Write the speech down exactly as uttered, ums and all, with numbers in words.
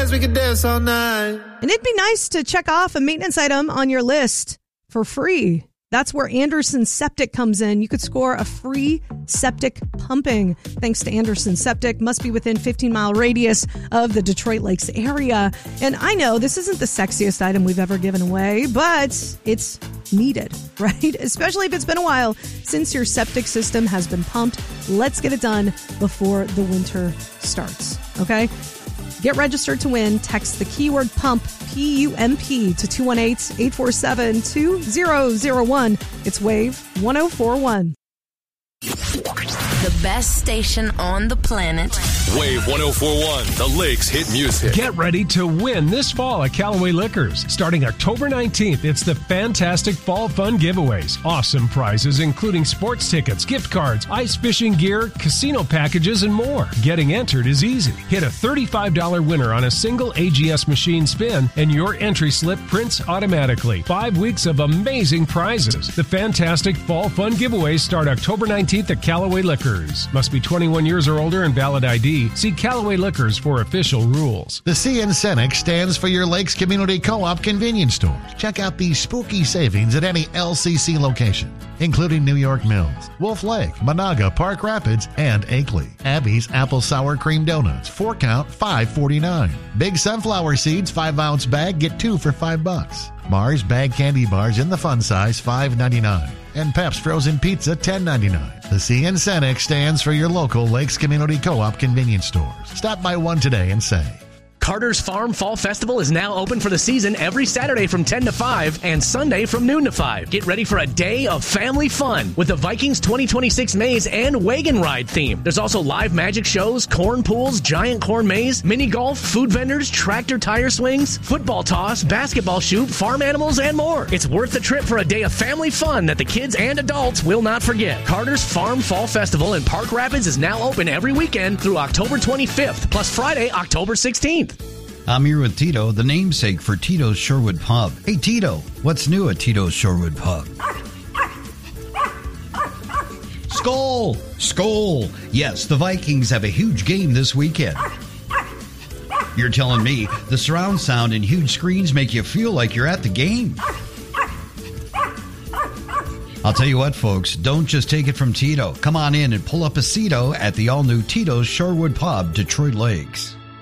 dance, we can dance all night. And it'd be nice to check off a maintenance item on your list for free. That's where Anderson Septic comes in. You could score a free septic pumping thanks to Anderson Septic. Must be within fifteen mile radius of the Detroit Lakes area. And I know this isn't the sexiest item we've ever given away, but it's needed, right? Especially if it's been a while since your septic system has been pumped. Let's get it done before the winter starts, okay? Get registered to win. Text the keyword pump, P U M P, to two one eight, eight four seven, two zero zero one. It's Wave one oh four one. The best station on the planet. Wave one oh four one, the Lakes Hit Music. Get ready to win this fall at Callaway Liquors. Starting October nineteenth, it's the fantastic Fall Fun Giveaways. Awesome prizes, including sports tickets, gift cards, ice fishing gear, casino packages, and more. Getting entered is easy. Hit a thirty-five dollars winner on a single A G S machine spin, and your entry slip prints automatically. Five weeks of amazing prizes. The fantastic Fall Fun Giveaways start October nineteenth at Callaway Liquors. Must be twenty-one years or older and valid I D. See Callaway Liquors for official rules. The C in Cenex stands for your Lakes Community Co-op convenience stores. Check out these spooky savings at any L C C location, including New York Mills, Wolf Lake, Monaga, Park Rapids, and Akeley. Abby's Apple Sour Cream Donuts, four count, five forty-nine. Big Sunflower Seeds, five ounce bag, get two for five bucks. Mars bag candy bars in the fun size, five ninety-nine. And Pep's Frozen Pizza, ten ninety-nine. The C in Cenex stands for your local Lakes Community Co-op convenience stores. Stop by one today and save. Carter's Farm Fall Festival is now open for the season every Saturday from ten to five and Sunday from noon to five. Get ready for a day of family fun with the Vikings twenty twenty-six maze and wagon ride theme. There's also live magic shows, corn pools, giant corn maze, mini golf, food vendors, tractor tire swings, football toss, basketball shoot, farm animals, and more. It's worth the trip for a day of family fun that the kids and adults will not forget. Carter's Farm Fall Festival in Park Rapids is now open every weekend through October twenty-fifth, plus Friday, October sixteenth. I'm here with Tito, the namesake for Tito's Shorewood Pub. Hey, Tito, what's new at Tito's Shorewood Pub? Skol! Skol! Yes, the Vikings have a huge game this weekend. You're telling me the surround sound and huge screens make you feel like you're at the game? I'll tell you what, folks, don't just take it from Tito. Come on in and pull up a Cito at the all-new Tito's Shorewood Pub, Detroit Lakes.